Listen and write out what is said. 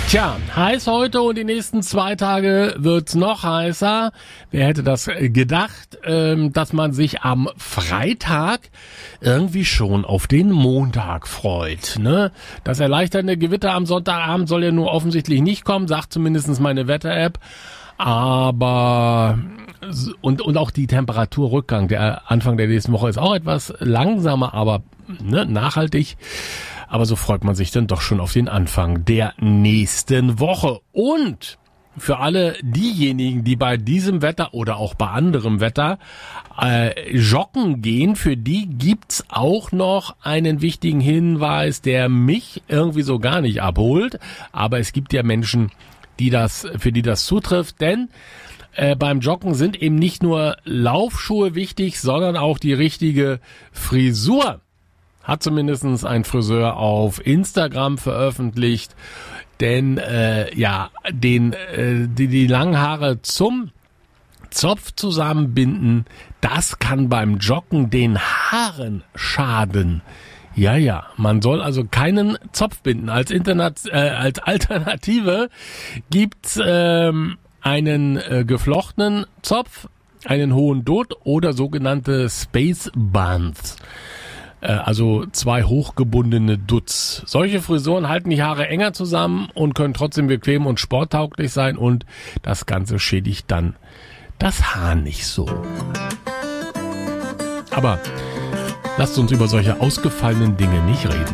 Tja, heiß heute und die nächsten 2 Tage wird's noch heißer. Wer hätte das gedacht, dass man sich am Freitag irgendwie schon auf den Montag freut, ne? Das erleichternde Gewitter am Sonntagabend soll ja nur offensichtlich nicht kommen, sagt zumindest meine Wetter-App. Aber und auch die Temperaturrückgang, der Anfang der nächsten Woche ist auch etwas langsamer, aber nachhaltig. Aber so freut man sich dann doch schon auf den Anfang der nächsten Woche. Und für alle diejenigen, die bei diesem Wetter oder auch bei anderem Wetter joggen gehen, für die gibt's auch noch einen wichtigen Hinweis, der mich irgendwie so gar nicht abholt. Aber es gibt ja Menschen, für die das zutrifft, denn beim Joggen sind eben nicht nur Laufschuhe wichtig, sondern auch die richtige Frisur. Hat zumindest ein Friseur auf Instagram veröffentlicht, denn die langen Haare zum Zopf zusammenbinden, das kann beim Joggen den Haaren schaden. Ja, man soll also keinen Zopf binden. Als Alternative gibt's einen geflochtenen Zopf, einen hohen Dutt oder sogenannte Space Buns. Also 2 hochgebundene Dutts. Solche Frisuren halten die Haare enger zusammen und können trotzdem bequem und sporttauglich sein und das Ganze schädigt dann das Haar nicht so. Aber lasst uns über solche ausgefallenen Dinge nicht reden.